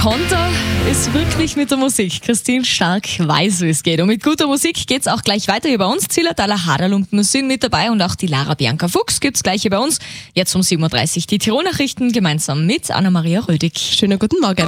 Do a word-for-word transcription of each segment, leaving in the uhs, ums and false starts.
Konter ist wirklich mit der Musik. Christine Stark weiß, wie es geht. Und mit guter Musik geht's auch gleich weiter hier bei uns. Zillertaler Haderlumpen sind mit dabei und auch die Lara Bianca Fuchs gibt's gleich hier bei uns. Jetzt um sieben Uhr dreißig die Tirol-Nachrichten gemeinsam mit Anna-Maria Rödig. Schönen guten Morgen.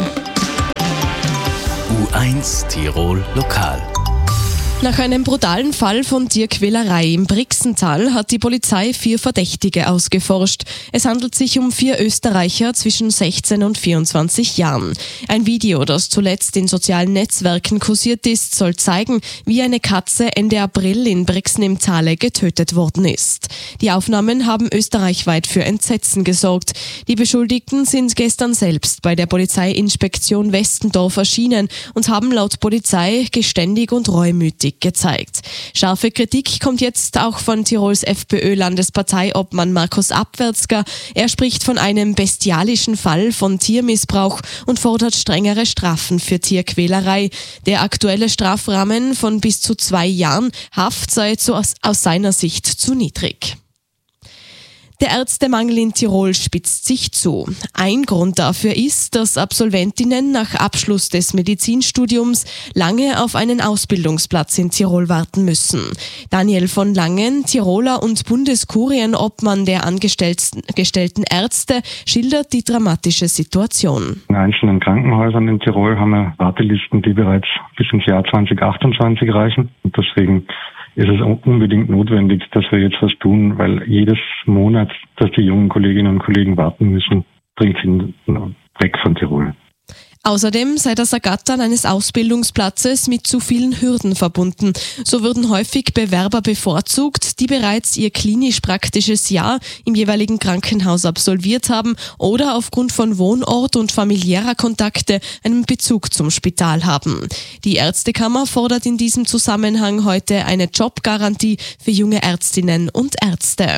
U eins Tirol Lokal. Nach einem brutalen Fall von Tierquälerei im Brixental hat die Polizei vier Verdächtige ausgeforscht. Es handelt sich um vier Österreicher zwischen sechzehn und vierundzwanzig Jahren. Ein Video, das zuletzt in sozialen Netzwerken kursiert ist, soll zeigen, wie eine Katze Ende April in Brixen im Tale getötet worden ist. Die Aufnahmen haben österreichweit für Entsetzen gesorgt. Die Beschuldigten sind gestern selbst bei der Polizeiinspektion Westendorf erschienen und haben laut Polizei geständig und reumütig gezeigt. Scharfe Kritik kommt jetzt auch von Tirols FPÖ-Landesparteiobmann Markus Abwärtsger. Er spricht von einem bestialischen Fall von Tiermissbrauch und fordert strengere Strafen für Tierquälerei. Der aktuelle Strafrahmen von bis zu zwei Jahren Haft sei zu, aus, aus seiner Sicht zu niedrig. Der Ärztemangel in Tirol spitzt sich zu. Ein Grund dafür ist, dass Absolventinnen nach Abschluss des Medizinstudiums lange auf einen Ausbildungsplatz in Tirol warten müssen. Daniel von Langen, Tiroler und Bundeskurienobmann der angestellten Ärzte, schildert die dramatische Situation. In einzelnen Krankenhäusern in Tirol haben wir Wartelisten, die bereits bis ins Jahr zwanzig achtundzwanzig reichen. Und deswegen ist es unbedingt notwendig, dass wir jetzt was tun, weil jedes Monat, dass die jungen Kolleginnen und Kollegen warten müssen, bringt sie weg von Tirol. Außerdem sei das Ergattern eines Ausbildungsplatzes mit zu vielen Hürden verbunden. So würden häufig Bewerber bevorzugt, die bereits ihr klinisch-praktisches Jahr im jeweiligen Krankenhaus absolviert haben oder aufgrund von Wohnort und familiärer Kontakte einen Bezug zum Spital haben. Die Ärztekammer fordert in diesem Zusammenhang heute eine Jobgarantie für junge Ärztinnen und Ärzte.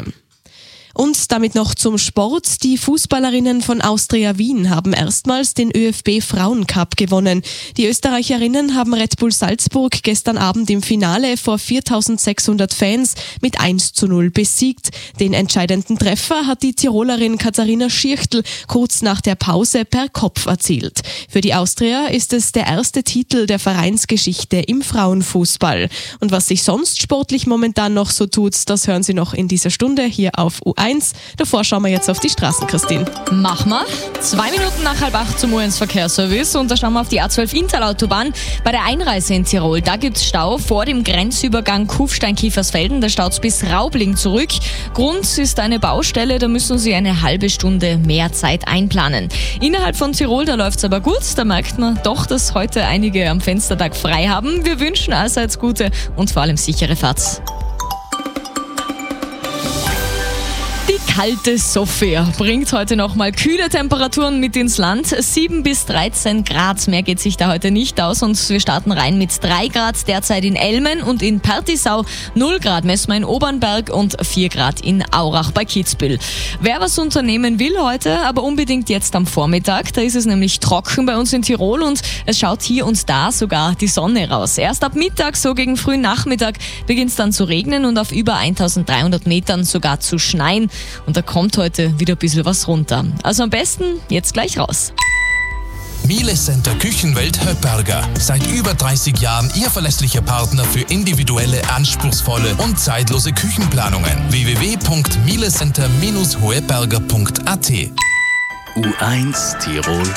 Und damit noch zum Sport. Die Fußballerinnen von Austria Wien haben erstmals den ÖFB Frauencup gewonnen. Die Österreicherinnen haben Red Bull Salzburg gestern Abend im Finale vor viertausendsechshundert Fans mit eins zu null besiegt. Den entscheidenden Treffer hat die Tirolerin Katharina Schirchtl kurz nach der Pause per Kopf erzielt. Für die Austria ist es der erste Titel der Vereinsgeschichte im Frauenfußball. Und was sich sonst sportlich momentan noch so tut, das hören Sie noch in dieser Stunde hier auf U eins. Davor schauen wir jetzt auf die Straßen, Christine. Mach mal. Zwei Minuten nach halb acht zum U eins Verkehrsservice und da schauen wir auf die A zwölf Intalautobahn. Bei der Einreise in Tirol, da gibt's Stau vor dem Grenzübergang Kufstein-Kiefersfelden. Da staut's bis Raubling zurück. Grund ist eine Baustelle, da müssen Sie eine halbe Stunde mehr Zeit einplanen. Innerhalb von Tirol, da läuft's aber gut. Da merkt man doch, dass heute einige am Fenstertag frei haben. Wir wünschen allseits gute und vor allem sichere Fahrt. Die kalte Sofia bringt heute nochmal kühle Temperaturen mit ins Land. sieben bis dreizehn Grad, mehr geht sich da heute nicht aus. Und wir starten rein mit drei Grad derzeit in Elmen und in Pertisau. null Grad messen wir in Obernberg und vier Grad in Aurach bei Kitzbühel. Wer was unternehmen will heute, aber unbedingt jetzt am Vormittag, da ist es nämlich trocken bei uns in Tirol und es schaut hier und da sogar die Sonne raus. Erst ab Mittag, so gegen frühen Nachmittag, beginnt es dann zu regnen und auf über eintausenddreihundert Metern sogar zu schneien. Und da kommt heute wieder ein bisschen was runter. Also am besten jetzt gleich raus. Miele Center Küchenwelt Höpperger. Seit über dreißig Jahren Ihr verlässlicher Partner für individuelle, anspruchsvolle und zeitlose Küchenplanungen. w w w punkt miele center Bindestrich hoeberger punkt a t U eins Tirol